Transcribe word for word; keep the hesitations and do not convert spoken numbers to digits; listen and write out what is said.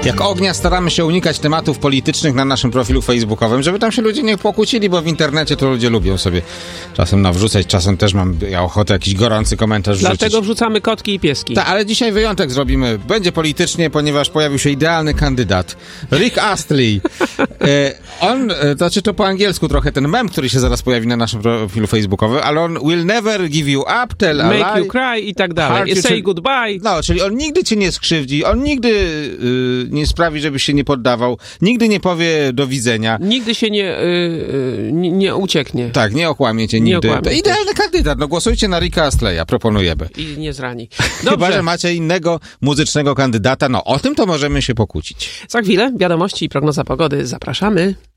Jak ognia staramy się unikać tematów politycznych na naszym profilu facebookowym, żeby tam się ludzie nie pokłócili, bo w internecie to ludzie lubią sobie czasem nawrzucać, czasem też mam ja ochotę jakiś gorący komentarz rzucić. Dlatego wrzucamy kotki i pieski. Tak, ale dzisiaj wyjątek zrobimy. Będzie politycznie, ponieważ pojawił się idealny kandydat. Rick Astley. e, on, e, to znaczy to po angielsku trochę ten mem, który się zaraz pojawi na naszym profilu facebookowym, ale on will never give you up, tell a Make lie, you cry i tak dalej. you, Say czyli, goodbye. No, czyli on nigdy cię nie skrzywdzi, on nigdy y, nie sprawi, żebyś się nie poddawał, nigdy nie powie do widzenia. Nigdy się nie, y, nie, nie ucieknie. Tak, nie okłamie cię Nie nigdy. okłamie To idealny kandydat, no głosujcie na Ricka Astleya, proponujemy. I nie zrani. Chyba, Dobrze. że macie innego muzycznego kandydata, no o tym to możemy się pokłócić. Za chwilę wiadomości i prognoza pogody. Zapraszamy.